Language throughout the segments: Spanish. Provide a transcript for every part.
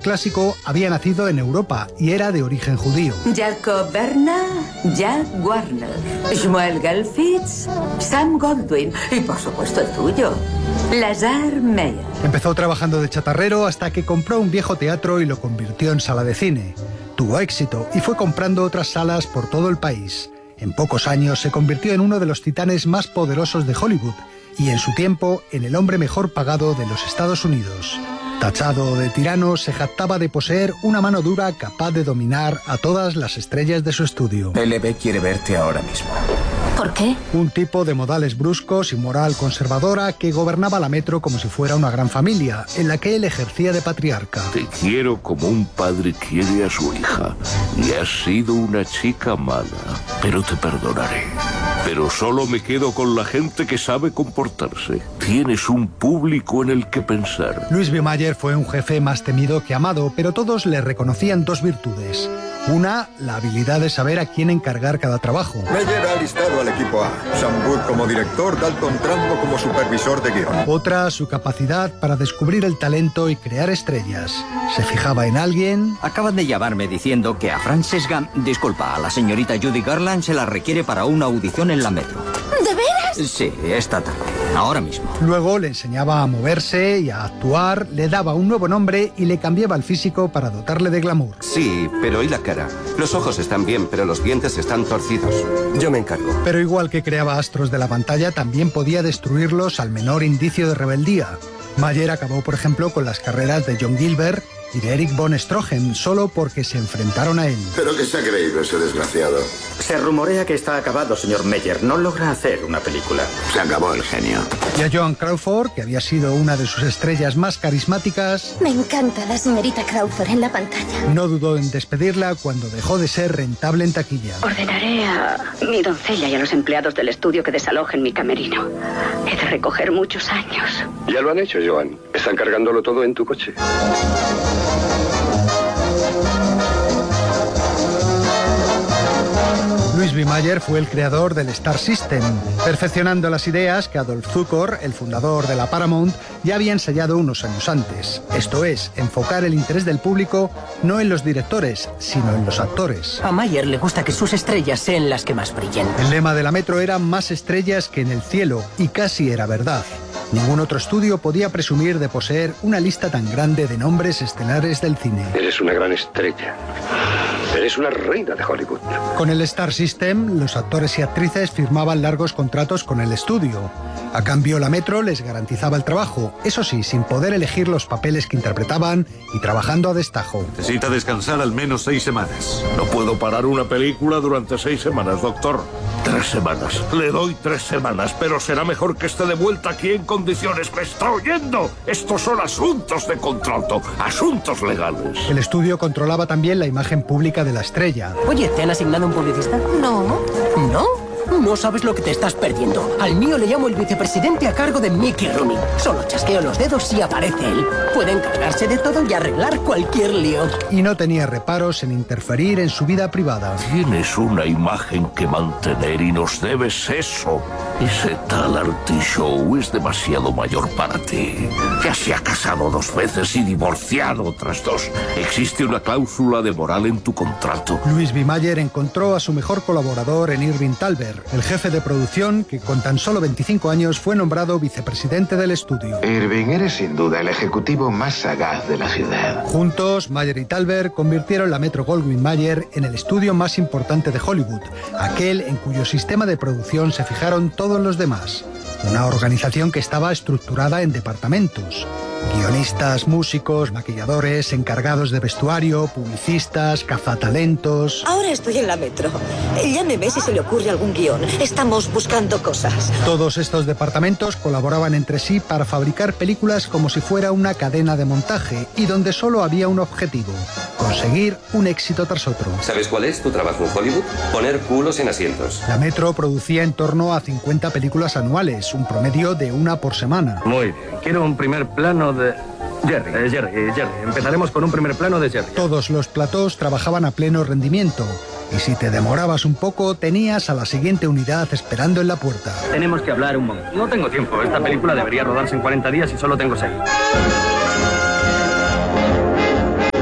clásico había nacido en Europa y era de origen judío. Jacob Bernard, Jack Warner, Shmuel Gelfitz, Sam Goldwyn y por supuesto el tuyo, Lazar Meyer. Empezó trabajando de chatarrero hasta que compró un viejo teatro y lo convirtió en sala de cine. Tuvo éxito y fue comprando otras salas por todo el país. En pocos años se convirtió en uno de los titanes más poderosos de Hollywood y en su tiempo en el hombre mejor pagado de los Estados Unidos. Tachado de tirano, se jactaba de poseer una mano dura capaz de dominar a todas las estrellas de su estudio. LB quiere verte ahora mismo. ¿Por qué? Un tipo de modales bruscos y moral conservadora que gobernaba la metro como si fuera una gran familia, en la que él ejercía de patriarca. Te quiero como un padre quiere a su hija, y has sido una chica mala, pero te perdonaré. Pero solo me quedo con la gente que sabe comportarse. Tienes un público en el que pensar. Louis B. Mayer fue un jefe más temido que amado, pero todos le reconocían dos virtudes. Una, la habilidad de saber a quién encargar cada trabajo. Mayer ha listado al equipo A. Sam Wood como director, Dalton Trumbo como supervisor de guión. Otra, su capacidad para descubrir el talento y crear estrellas. Se fijaba en alguien... Acaban de llamarme diciendo que a Frances Gam... Disculpa, a la señorita Judy Garland se la requiere para una audición en la metro. ¿De veras? Sí, esta tarde. Ahora mismo. Luego le enseñaba a moverse y a actuar, le daba un nuevo nombre y le cambiaba el físico para dotarle de glamour. Sí, pero ¿y la cara? Los ojos están bien, pero los dientes están torcidos. Yo me encargo. Pero igual que creaba astros de la pantalla, también podía destruirlos al menor indicio de rebeldía. Mayer acabó, por ejemplo, con las carreras de John Gilbert y de Eric von Stroheim solo porque se enfrentaron a él. ¿Pero qué se ha creído ese desgraciado? Se rumorea que está acabado, señor Meyer. No logra hacer una película. Se acabó el genio. Y a Joan Crawford, que había sido una de sus estrellas más carismáticas... Me encanta la señorita Crawford en la pantalla. No dudó en despedirla cuando dejó de ser rentable en taquilla. Ordenaré a mi doncella y a los empleados del estudio que desalojen mi camerino. He de recoger muchos años. Ya lo han hecho, Joan. Están cargándolo todo en tu coche. Louis B. Mayer fue el creador del Star System, perfeccionando las ideas que Adolph Zukor, el fundador de la Paramount, ya había ensayado unos años antes. Esto es, enfocar el interés del público no en los directores, sino en los actores. A Mayer le gusta que sus estrellas sean las que más brillen. El lema de la metro era más estrellas que en el cielo, y casi era verdad. Ningún otro estudio podía presumir de poseer una lista tan grande de nombres estelares del cine. Eres una gran estrella. Eres una reina de Hollywood. Con el Star System, los actores y actrices firmaban largos contratos con el estudio. A cambio, la Metro les garantizaba el trabajo, eso sí, sin poder elegir los papeles que interpretaban y trabajando a destajo. Necesita descansar al menos 6 semanas. No puedo parar una película durante 6 semanas, doctor. 3 semanas. Le doy 3 semanas, pero será mejor que esté de vuelta aquí en condiciones. ¿Me está oyendo? Estos son asuntos de contrato, asuntos legales. El estudio controlaba también la imagen pública de la estrella. Oye, ¿te han asignado un publicista? No. ¿No? No sabes lo que te estás perdiendo. Al mío le llamo el vicepresidente a cargo de Mickey Rooney. Solo chasqueo los dedos y aparece él. Puede encargarse de todo y arreglar cualquier lío. Y no tenía reparos en interferir en su vida privada. Tienes una imagen que mantener y nos debes eso. Ese tal Artie Show es demasiado mayor para ti. Ya se ha casado 2 veces y divorciado otras 2. Existe una cláusula de moral en tu contrato. Louis B. Mayer encontró a su mejor colaborador en Irving Thalberg, el jefe de producción que con tan solo 25 años fue nombrado vicepresidente del estudio. Irving, eres sin duda el ejecutivo más sagaz de la ciudad. Juntos, Mayer y Thalberg convirtieron la Metro-Goldwyn-Mayer en el estudio más importante de Hollywood, aquel en cuyo sistema de producción se fijaron todos los demás. Una organización que estaba estructurada en departamentos. Guionistas, músicos, maquilladores, encargados de vestuario, publicistas, cazatalentos... Ahora estoy en la metro. Llámeme si se le ocurre algún guión. Estamos buscando cosas. Todos estos departamentos colaboraban entre sí para fabricar películas como si fuera una cadena de montaje y donde solo había un objetivo: conseguir un éxito tras otro. ¿Sabes cuál es tu trabajo en Hollywood? Poner culos en asientos. La Metro producía en torno a 50 películas anuales, un promedio de 1 por semana. Muy bien. Quiero un primer plano de... Jerry. Empezaremos con un primer plano de Jerry. Todos los platós trabajaban a pleno rendimiento. Y si te demorabas un poco, tenías a la siguiente unidad esperando en la puerta. Tenemos que hablar un momento. No tengo tiempo. Esta película debería rodarse en 40 días y solo tengo 6.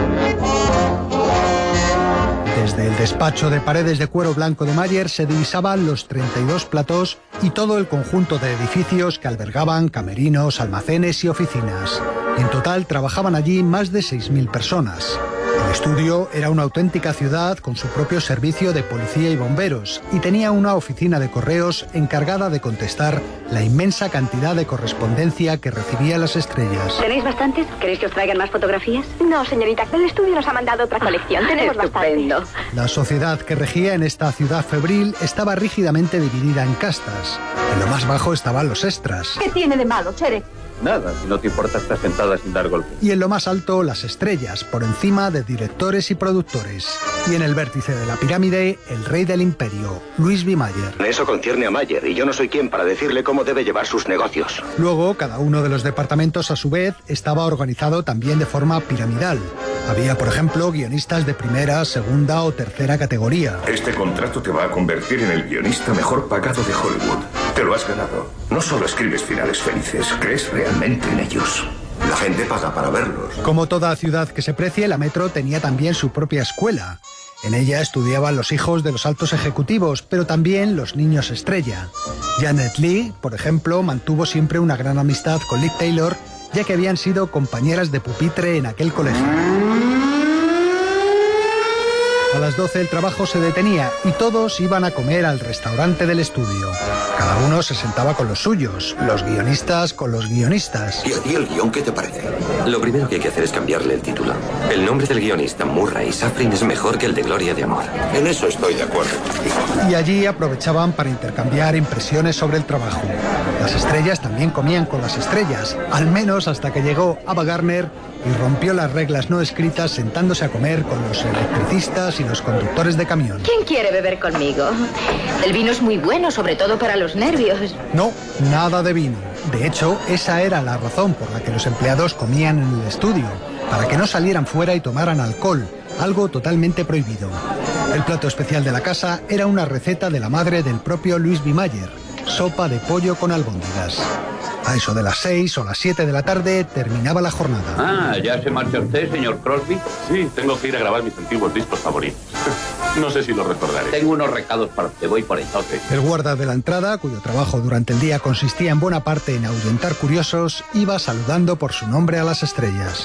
Desde el despacho de paredes de cuero blanco de Mayer se divisaban los 32 platós y todo el conjunto de edificios que albergaban camerinos, almacenes y oficinas. En total trabajaban allí más de 6.000 personas. El estudio era una auténtica ciudad con su propio servicio de policía y bomberos y tenía una oficina de correos encargada de contestar la inmensa cantidad de correspondencia que recibía las estrellas. ¿Tenéis bastantes? ¿Queréis que os traigan más fotografías? No, señorita, el estudio nos ha mandado otra colección. Tenemos Estupendo. La sociedad que regía en esta ciudad febril estaba rígidamente dividida en castas. En lo más bajo estaban los extras. ¿Qué tiene de malo, Chere? Nada, si no te importa estar sentada sin dar golpes. Y en lo más alto, las estrellas, por encima de directores y productores. Y en el vértice de la pirámide, el rey del imperio, Louis B. Mayer. Eso concierne a Mayer, y yo no soy quien para decirle cómo debe llevar sus negocios. Luego, cada uno de los departamentos, a su vez, estaba organizado también de forma piramidal. Había, por ejemplo, guionistas de primera, segunda o tercera categoría. Este contrato te va a convertir en el guionista mejor pagado de Hollywood. Te lo has ganado. No solo escribes finales felices, crees realmente en ellos. La gente paga para verlos. Como toda ciudad que se precie, la Metro tenía también su propia escuela. En ella estudiaban los hijos de los altos ejecutivos, pero también los niños estrella. Janet Leigh, por ejemplo, mantuvo siempre una gran amistad con Liv Taylor, ya que habían sido compañeras de pupitre en aquel colegio. A las 12 el trabajo se detenía y todos iban a comer al restaurante del estudio. Cada uno se sentaba con los suyos, los guionistas con los guionistas. ¿Y a ti el guión qué te parece? Lo primero que hay que hacer es cambiarle el título. El nombre del guionista, Murray Safrin, es mejor que el de Gloria de Amor. En eso estoy de acuerdo contigo. Y allí aprovechaban para intercambiar impresiones sobre el trabajo. Las estrellas también comían con las estrellas, al menos hasta que llegó Ava Gardner y rompió las reglas no escritas sentándose a comer con los electricistas y los conductores de camión. ¿Quién quiere beber conmigo? El vino es muy bueno, sobre todo para los nervios. No, nada de vino. De hecho, esa era la razón por la que los empleados comían en el estudio, para que no salieran fuera y tomaran alcohol, algo totalmente prohibido. El plato especial de la casa era una receta de la madre del propio Louis B. Mayer, sopa de pollo con albóndigas. A eso de las 6 o las 7 de la tarde terminaba la jornada. Ah, ¿ya se marcha usted, señor Crosby? Sí, tengo que ir a grabar mis antiguos discos favoritos. No sé si lo recordaré. Tengo unos recados para usted, voy por eso. El guarda de la entrada, cuyo trabajo durante el día consistía en buena parte en ahuyentar curiosos, iba saludando por su nombre a las estrellas.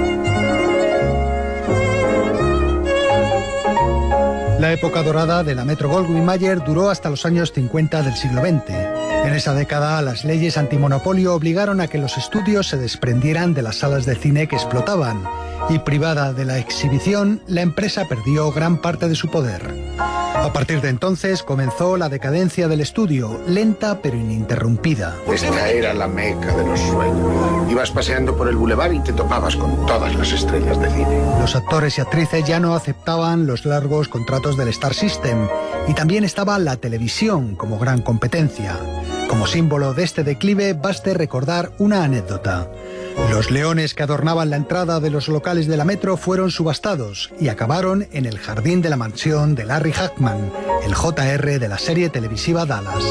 La época dorada de la Metro-Goldwyn-Mayer duró hasta los años 50 del siglo XX. En esa década, las leyes antimonopolio obligaron a que los estudios se desprendieran de las salas de cine que explotaban, y privada de la exhibición, la empresa perdió gran parte de su poder. A partir de entonces comenzó la decadencia del estudio, lenta pero ininterrumpida. Esta era la meca de los sueños. Ibas paseando por el bulevar y te topabas con todas las estrellas de cine. Los actores y actrices ya no aceptaban los largos contratos del Star System, y también estaba la televisión como gran competencia. Como símbolo de este declive, baste recordar una anécdota. Los leones que adornaban la entrada de los locales de la Metro fueron subastados y acabaron en el jardín de la mansión de Larry Hagman, el JR de la serie televisiva Dallas.